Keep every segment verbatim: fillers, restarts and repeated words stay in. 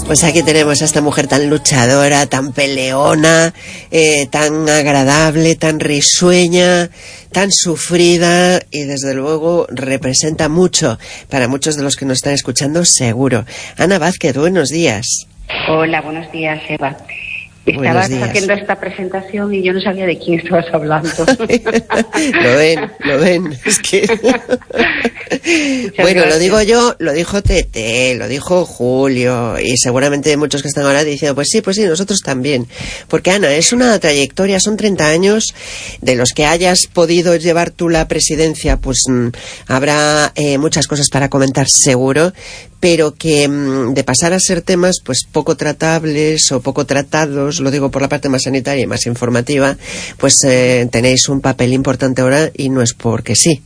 Pues aquí tenemos a esta mujer tan luchadora, tan peleona, eh, tan agradable, tan risueña, tan sufrida y desde luego representa mucho para muchos de los que nos están escuchando, seguro. Ana Vázquez, buenos días. Hola, buenos días, Eva. Estabas haciendo esta presentación y yo no sabía de quién estabas hablando. Lo ven, lo ven. Es que... bueno, gracias. Lo digo yo, lo dijo Tete, lo dijo Julio y seguramente muchos que están ahora diciendo, pues sí, pues sí, nosotros también. Porque Ana, es una trayectoria, son treinta años de los que hayas podido llevar tú la presidencia, pues mmm, habrá eh, muchas cosas para comentar seguro, pero que mmm, de pasar a ser temas pues poco tratables o poco tratados, lo digo por la parte más sanitaria y más informativa, pues eh, tenéis un papel importante ahora y no es porque sí.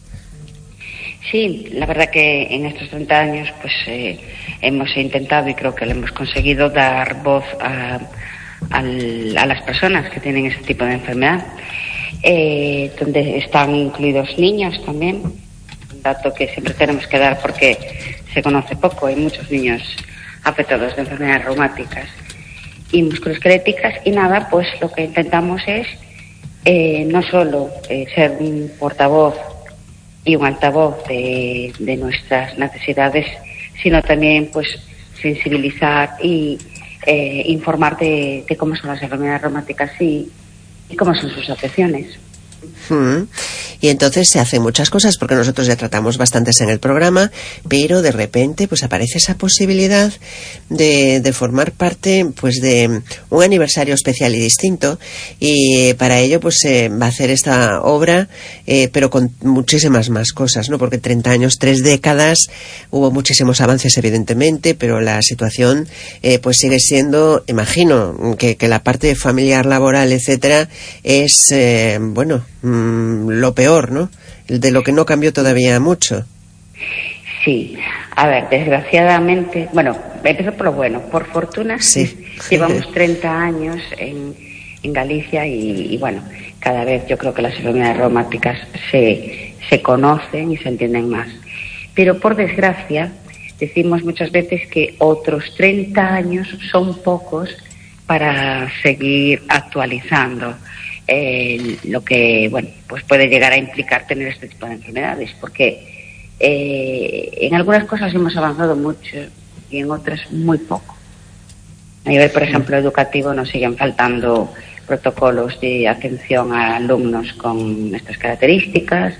Sí, la verdad que en estos treinta años pues eh, hemos intentado y creo que lo hemos conseguido dar voz a, a, a las personas que tienen ese tipo de enfermedad, eh, donde están incluidos niños también, un dato que siempre tenemos que dar porque se conoce poco, hay muchos niños afectados de enfermedades reumáticas y musculoesqueléticas y nada, pues lo que intentamos es eh, no solo eh, ser un portavoz y un altavoz de, de nuestras necesidades, sino también pues sensibilizar y eh, informar de, de cómo son las enfermedades reumáticas y, y cómo son sus afecciones. Hmm. Y entonces se hacen muchas cosas porque nosotros ya tratamos bastantes en el programa, pero de repente pues aparece esa posibilidad de, de formar parte pues de un aniversario especial y distinto, y para ello pues se eh, va a hacer esta obra, eh, pero con muchísimas más cosas, ¿no? Porque treinta años, tres décadas, hubo muchísimos avances evidentemente, pero la situación eh, pues sigue siendo, imagino, que, que la parte familiar, laboral, etcétera, es eh, bueno, mmm, lo peor, ¿no? De lo que no cambió todavía mucho. Sí, a ver, desgraciadamente, bueno, empiezo por lo bueno, por fortuna, sí. Llevamos treinta años en, en Galicia y, y bueno, cada vez yo creo que las enfermedades reumáticas se, se conocen y se entienden más. Pero por desgracia, decimos muchas veces que otros treinta años son pocos para seguir actualizando Eh, lo que bueno pues puede llegar a implicar tener este tipo de enfermedades, porque eh, en algunas cosas hemos avanzado mucho y en otras muy poco. A nivel, por ejemplo, educativo nos siguen faltando protocolos de atención a alumnos con estas características.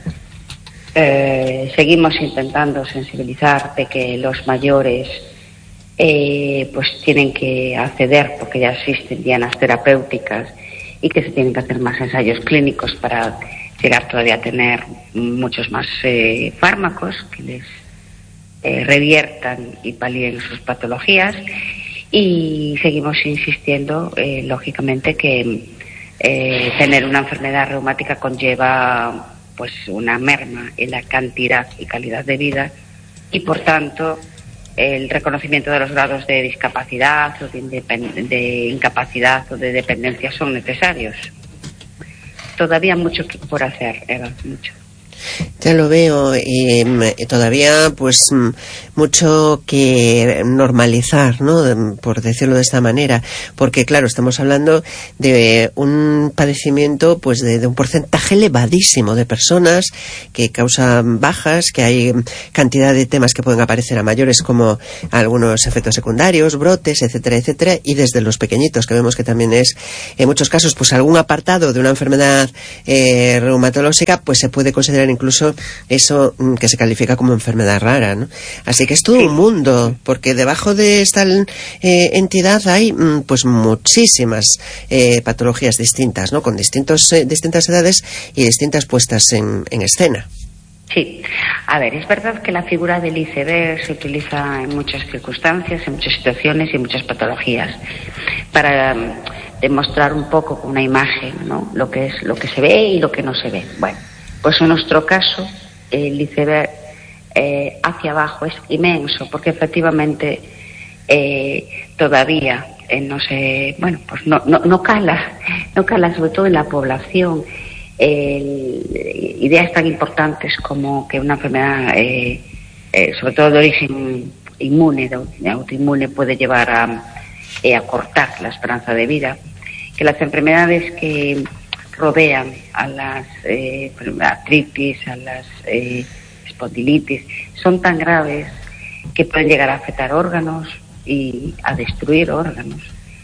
Eh, seguimos intentando sensibilizar de que los mayores eh, pues tienen que acceder, porque ya existen dianas terapéuticas y que se tienen que hacer más ensayos clínicos para llegar todavía a tener muchos más eh, fármacos que les eh, reviertan y palíen sus patologías, y seguimos insistiendo, eh, lógicamente, que eh, tener una enfermedad reumática conlleva pues una merma en la cantidad y calidad de vida y, por tanto, el reconocimiento de los grados de discapacidad o de, independ- de incapacidad o de dependencia son necesarios. Todavía mucho por hacer, Eva, mucho. Ya lo veo, y, y todavía pues mucho que normalizar, ¿no? Por decirlo de esta manera, porque claro, estamos hablando de un padecimiento pues de, de un porcentaje elevadísimo de personas que causan bajas, que hay cantidad de temas que pueden aparecer a mayores como algunos efectos secundarios, brotes, etcétera, etcétera, y desde los pequeñitos, que vemos que también es en muchos casos pues algún apartado de una enfermedad eh, reumatológica, pues se puede considerar incluso eso que se califica como enfermedad rara, ¿no? Así que es todo un mundo, porque debajo de esta eh, entidad hay pues muchísimas eh, patologías distintas, ¿no? Con distintos, eh, distintas edades y distintas puestas en, en escena. Sí, a ver, es verdad que la figura del iceberg se utiliza en muchas circunstancias, en muchas situaciones y en muchas patologías para um, demostrar un poco con una imagen, ¿no? Lo que es, lo que se ve y lo que no se ve. Bueno, pues en nuestro caso el iceberg eh, hacia abajo es inmenso, porque efectivamente eh, todavía eh, no se, bueno, pues no, no, no cala, no cala sobre todo en la población. Eh, ideas tan importantes como que una enfermedad, eh, eh, sobre todo de origen inmune, de autoinmune, puede llevar a, eh, a cortar la esperanza de vida, que las enfermedades que rodean a las eh, artritis, a las eh, espondilitis, son tan graves que pueden llegar a afectar órganos y a destruir órganos.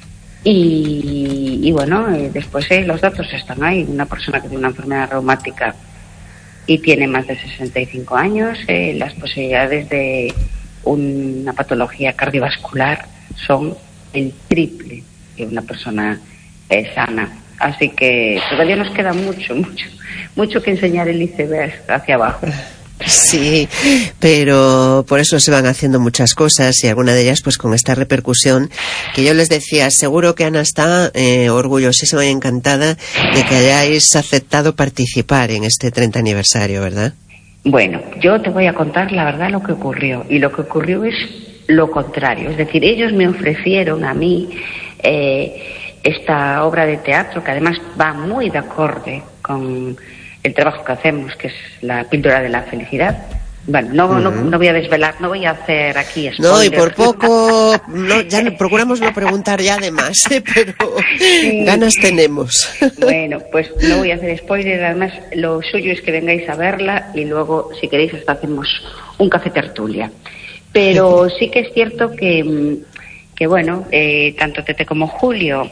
Y, y bueno, eh, después eh, los datos están ahí. Una persona que tiene una enfermedad reumática y tiene más de sesenta y cinco años, eh, las posibilidades de una patología cardiovascular son el triple que una persona eh, sana. Así que todavía nos queda mucho, mucho, mucho que enseñar el iceberg hacia abajo. Sí, pero por eso se van haciendo muchas cosas y alguna de ellas pues con esta repercusión que yo les decía. Seguro que Ana está eh, orgullosísima y encantada de que hayáis aceptado participar en este treinta aniversario, ¿verdad? Bueno, yo te voy a contar la verdad lo que ocurrió, y lo que ocurrió es lo contrario. Es decir, ellos me ofrecieron a mí eh, esta obra de teatro, que además va muy de acorde con el trabajo que hacemos, que es la píldora de la felicidad. Bueno, no, uh-huh. no, no voy a desvelar, no voy a hacer aquí spoilers. No, y por poco, no, ya no, procuramos no preguntar ya de más, ¿eh? Pero sí, ganas tenemos. Bueno, pues no voy a hacer spoilers, además lo suyo es que vengáis a verla y luego, si queréis, hasta hacemos un café tertulia. Pero sí que es cierto que, que bueno, eh, tanto Tete como Julio,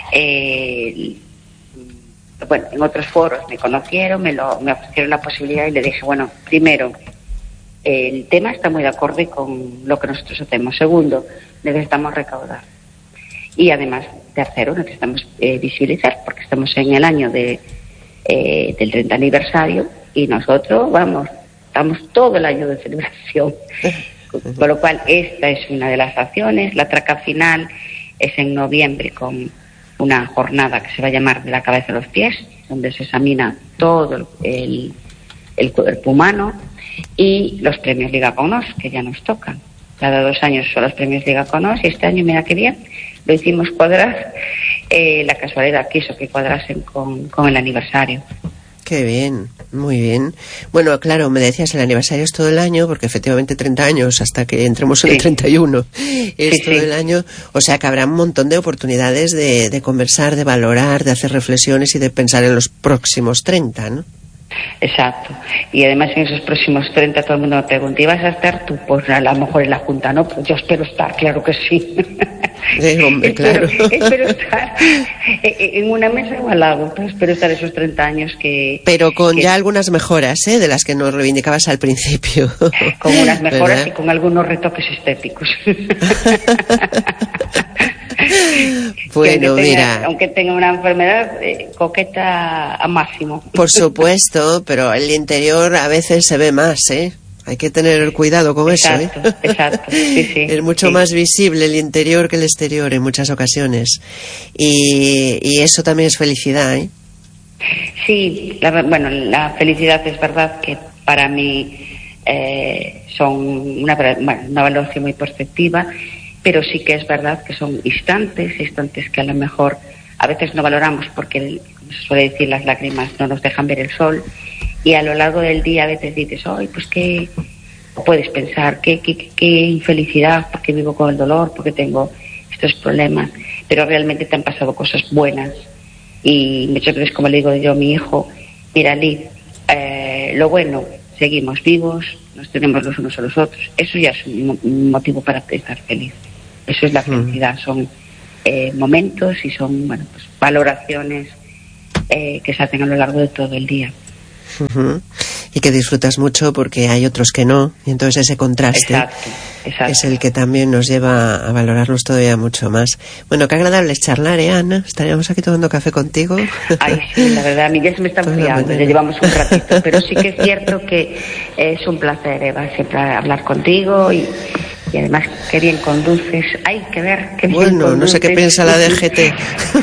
eh, bueno, en otros foros me conocieron, me, lo, me ofrecieron la posibilidad y le dije, bueno, primero, el tema está muy de acorde con lo que nosotros hacemos. Segundo, necesitamos recaudar. Y además, tercero, necesitamos eh, visibilizar, porque estamos en el año de, eh, del treinta aniversario y nosotros, vamos, estamos todo el año de celebración. Con lo cual, esta es una de las acciones. La traca final es en noviembre con una jornada que se va a llamar de la cabeza a los pies, donde se examina todo el, el cuerpo humano, y los premios Liga con Nos, que ya nos tocan. Cada dos años son los premios Liga con Nos, y este año, mira qué bien, lo hicimos cuadrar. Eh, la casualidad quiso que cuadrasen con, con el aniversario. Qué bien, muy bien. Bueno, claro, me decías, el aniversario es todo el año, porque efectivamente treinta años hasta que entremos en sí. el treinta y uno. Es sí, todo sí. el año, o sea que habrá un montón de oportunidades de, de conversar, de valorar, de hacer reflexiones y de pensar en los próximos treinta, ¿no? Exacto. Y además en esos próximos treinta todo el mundo me pregunta, ¿y vas a estar tú? Pues a lo mejor en la Junta, ¿no? Pues yo espero estar, claro que sí. Sí, hombre, espero, claro. Espero estar en una mesa o al lado, pero espero estar esos treinta años que... Pero con que, ya algunas mejoras, ¿eh? De las que nos reivindicabas al principio. Con unas mejoras, ¿verdad? Y con algunos retoques estéticos. Bueno, aunque tenga, mira... Aunque tenga una enfermedad, eh, coqueta a máximo. Por supuesto, pero el interior a veces se ve más, ¿eh? Hay que tener cuidado con exacto, eso, ¿eh? Exacto, sí, sí. Es mucho sí. más visible el interior que el exterior en muchas ocasiones. Y, y eso también es felicidad, ¿eh? Sí, la, bueno, la felicidad es verdad que para mí eh, son una, bueno, una valoración muy perspectiva, pero sí que es verdad que son instantes, instantes que a lo mejor a veces no valoramos porque, como se suele decir, las lágrimas no nos dejan ver el sol. Y a lo largo del día a veces dices, ay, pues qué, puedes pensar, qué, qué, qué infelicidad, porque vivo con el dolor, porque tengo estos problemas, pero realmente te han pasado cosas buenas. Y muchas veces, como le digo yo a mi hijo, mira, Liz, eh, lo bueno, seguimos vivos, nos tenemos los unos a los otros, eso ya es un, un motivo para estar feliz. Eso es la felicidad, son eh, momentos y son, bueno, pues valoraciones eh, que se hacen a lo largo de todo el día. Uh-huh. Y que disfrutas mucho porque hay otros que no, y entonces ese contraste exacto, exacto. es el que también nos lleva a valorarlos todavía mucho más. Bueno, qué agradable es charlar, ¿eh, Ana? Estaríamos aquí tomando café contigo. Ay, sí, la verdad, a mí ya se me está enfriando, ya llevamos un ratito, pero sí que es cierto que es un placer, Eva, siempre hablar contigo y, y además qué bien conduces. Hay que ver qué bien Bueno, conduces. No sé qué piensa la D G T.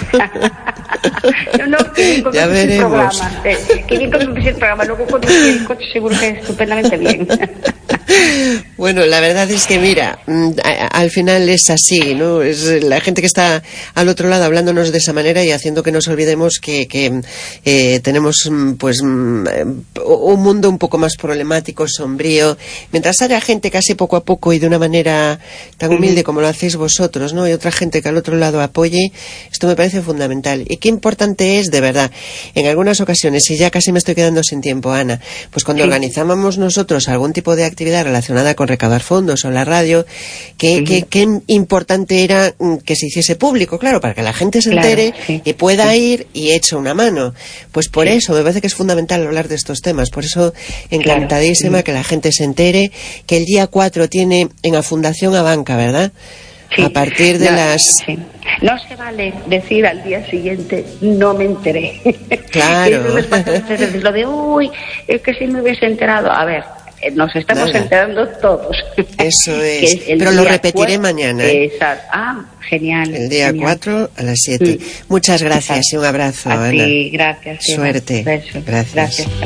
No, no, que bien conduces el programa. Que bien conduces el programa. Luego conduces el coche seguro que estupendamente bien. Bueno, la verdad es que mira, al final es así, ¿no? Es la gente que está al otro lado hablándonos de esa manera y haciendo que nos olvidemos que, que eh, tenemos pues un mundo un poco más problemático, sombrío. Mientras haya gente casi poco a poco y de una manera tan humilde como lo hacéis vosotros, ¿no? Y otra gente que al otro lado apoye, esto me parece fundamental. Y qué importante es, de verdad, en algunas ocasiones, y ya casi me estoy quedando sin tiempo, Ana, pues cuando sí. organizábamos nosotros algún tipo de actividad relacionada con recaudar fondos o la radio, qué uh-huh. que, que importante era que se hiciese público, claro, para que la gente se entere claro, sí. y pueda sí. ir y eche una mano. Pues por sí. eso me parece que es fundamental hablar de estos temas. Por eso encantadísima claro. que la gente se entere que el día cuatro tiene en la Fundación Abanca, ¿verdad? Sí. A partir de no, las... Sí. No se vale decir al día siguiente, no me enteré. Claro. Lo de, uy, es que si me hubiese enterado. A ver, nos estamos Nada. enterando todos. Eso es. es Pero lo repetiré cuatro, mañana. ¿eh? Ah, genial. El día genial. cuatro a las siete. Mm. Muchas gracias y un abrazo, a Ana. ti, gracias. Suerte. Beso. Gracias. Gracias.